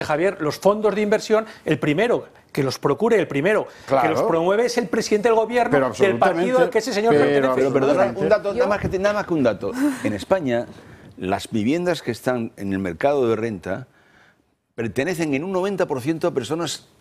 Javier, los fondos de inversión, el primero que los procure, el primero que los promueve es el presidente del gobierno del partido al que ese señor pertenece. Pero perdona, un dato, nada más que un dato. En España, las viviendas que están en el mercado de renta pertenecen en un 90% a personas